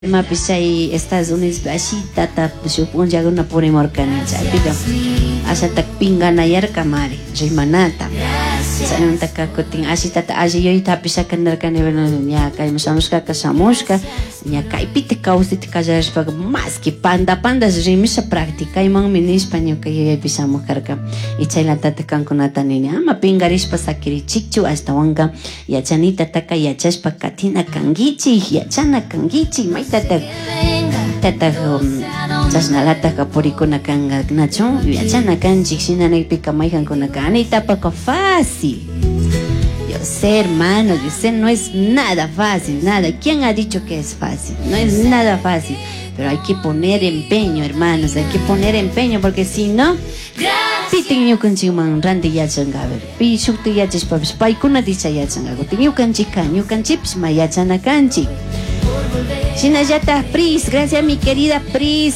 Mapisay Estados Unidos así tata supon ya una por morcana chapito asa tak pingana yar kamari rimanata sayon takakoting así tata así yo itapisa kanar kaneveno nya kay masamuska kasamuska nya kay pite kausti kajash pag mas ki panda rimis sa praktika imang mini español kay pisamo karka ichayla tata kankunata ninya mapingaris pasakiri chikchu hasta wanga ya chanita taka ya chaspa katina kangichi ya chana kangichi tata chasnalata kapurikuna kanga nacho yachana kanchik sinanaypika mayjan kuna kanita pako fácil. Yo sé, hermano, yo sé, no es nada fácil, nada. ¿Quién ha dicho que es fácil? No es nada fácil, pero hay que poner empeño, hermanos, hay que poner empeño porque si no pitin yukanchik man randi yachangaver pi shukti yachis papis paykuna dicha yachangago tin yukanchik mayachana kanchik. Shinayata Pris, gracias mi querida Pris,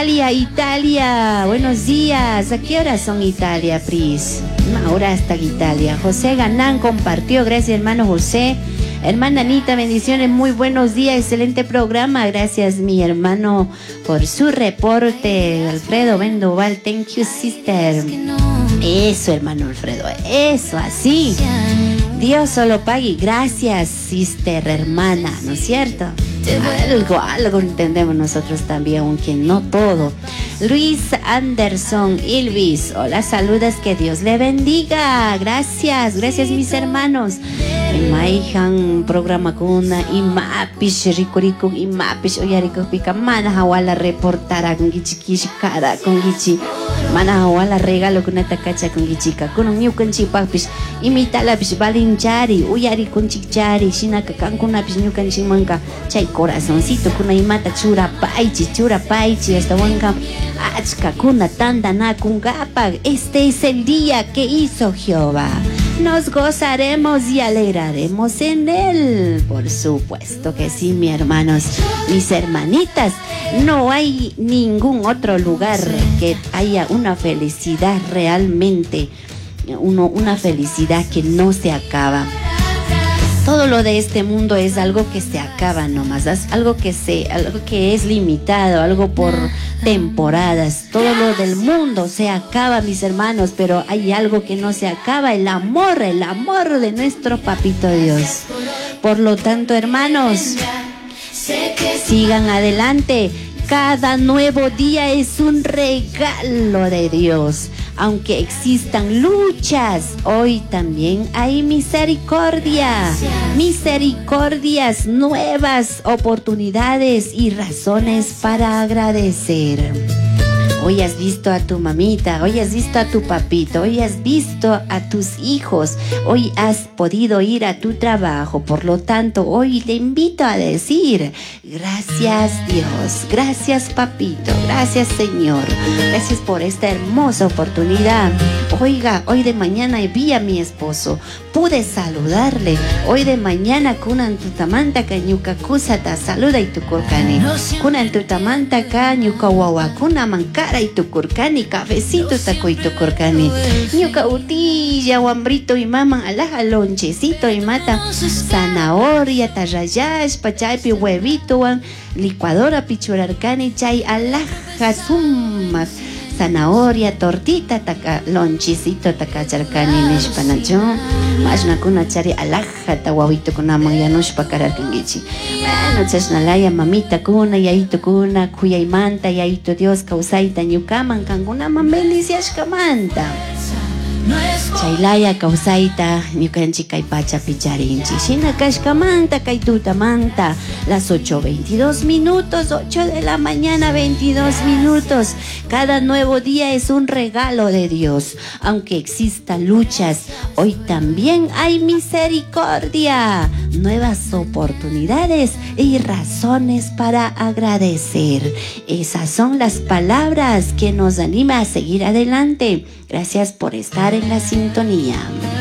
Italia, buenos días. ¿A qué horas son Italia, Pris? Una hora hasta Italia. José Ganán compartió, gracias hermano José. Hermana Anita, bendiciones, muy buenos días, excelente programa, gracias mi hermano por su reporte. Alfredo Vendoval, thank you sister. Eso hermano Alfredo, eso así. Dios solo pague, gracias sister, hermana, ¿no es cierto? Algo entendemos nosotros también, aunque no todo. Luis Anderson, Ilvis, hola, saludas, que Dios le bendiga. Gracias mis hermanos. Maihan programa kuna imapish rico imapish oyarico pica mana hawala reportara con gichi cara con gichi mana hawala regalo con atacacha con gichica con un yukanchi papish imitala pish balinchari uyari con chichari shinaka kankuna pish yukanchi manka chay corazoncito kuna imata chura paichi hasta wanka achka kuna tanda na kungapa. Este es el día que hizo Jehová. Nos gozaremos y alegraremos en él. Por supuesto que sí, mis hermanos, mis hermanitas. No hay ningún otro lugar que haya una felicidad realmente, una felicidad que no se acaba. Todo lo de este mundo es algo que se acaba nomás, es algo que es limitado, algo por temporadas. Todo lo del mundo se acaba, mis hermanos, pero hay algo que no se acaba, el amor de nuestro papito Dios. Por lo tanto, hermanos, sigan adelante. Cada nuevo día es un regalo de Dios. Aunque existan luchas, hoy también hay misericordias, nuevas oportunidades y razones para agradecer. Hoy has visto a tu mamita, hoy has visto a tu papito, hoy has visto a tus hijos, hoy has podido ir a tu trabajo. Por lo tanto, hoy te invito a decir, gracias Dios, gracias papito, gracias Señor, gracias por esta hermosa oportunidad. Oiga, hoy de mañana vi a mi esposo, pude saludarle. Hoy de mañana kunan tutamanta kanyuka kusata saluda y tu kurkani. Kunan tutamanta kanyuka wawa kuna mankara y tu kurkani, cafecito taco y tu kurkani. Nyuka utilla wambrito y maman alaja lonchecito y mata zanahoria tarrayash pachaypi huevito wan licuadora pichurarkani chay alaja sumas zanahoria, tortita, taka, lonchicito, takacharkani, nishpanacho, mashna kuna chari alaja, tawawito kuna manyanushpa kararkangichi. Bueno, chashnalaya, mamita kuna, yaito kuna, kuyaymanta, yaito Dios, kausaita, nyukaman, kanguna, bendicionashkamanta. Chaylaya kausaita ñukanchik kay pacha picharinchi shina kashkamanta kay tutamanta. Las 8:22 minutos, 8 de la mañana 22 minutos. Cada nuevo día es un regalo de Dios. Aunque existan luchas, hoy también hay misericordia, nuevas oportunidades y razones para agradecer. Esas son las palabras que nos anima a seguir adelante. Gracias por estar en la sintonía.